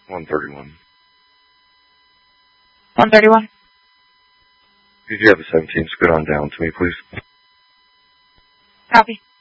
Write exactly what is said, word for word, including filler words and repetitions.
one thirty-one. one thirty-one. Did you have a seventeen? Scoot on down to me, please. Copy.